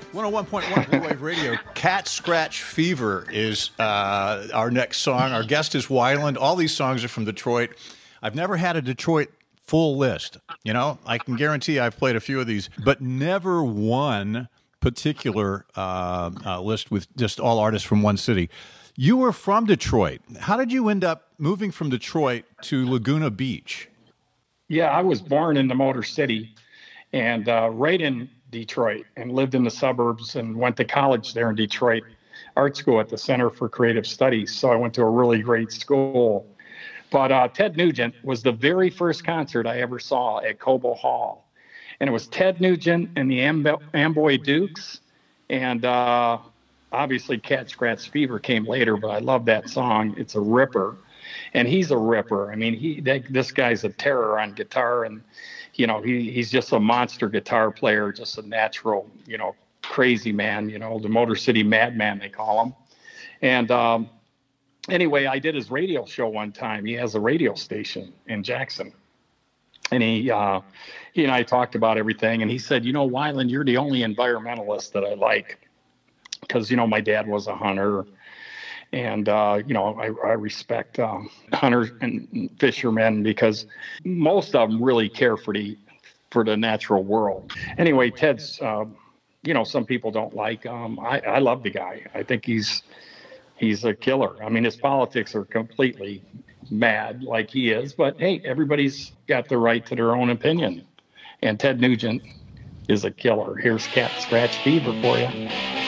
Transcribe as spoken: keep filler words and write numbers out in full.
one oh one point one Blue Wave Radio. Cat Scratch Fever is uh, our next song. Our guest is Weiland. All these songs are from Detroit. I've never had a Detroit full list. You know, I can guarantee I've played a few of these, but never one particular uh, uh, list with just all artists from one city. You were from Detroit. How did you end up moving from Detroit to Laguna Beach? Yeah, I was born in the Motor City and uh, right in Detroit, and lived in the suburbs and went to college there in Detroit, art school at the Center for Creative Studies. So I went to a really great school. But uh, Ted Nugent was the very first concert I ever saw at Cobo Hall. And it was Ted Nugent and the Amb- Amboy Dukes. And uh, obviously Cat Scratch Fever came later, but I love that song. It's a ripper. And he's a ripper. I mean, he that, this guy's a terror on guitar, and you know, he he's just a monster guitar player, just a natural, you know, crazy man, you know, the Motor City Madman, they call him. And um, anyway, I did his radio show one time. He has a radio station in Jackson. And he, uh, he and I talked about everything. And he said, you know, Weiland, you're the only environmentalist that I like. Because, you know, my dad was a hunter. And, uh, you know, I, I respect um, hunters and fishermen because most of them really care for the for the natural world. Anyway, Ted's, uh, you know, some people don't like him. I, I love the guy. I think he's he's a killer. I mean, his politics are completely mad like he is. But, hey, everybody's got the right to their own opinion. And Ted Nugent is a killer. Here's Cat Scratch Fever for you.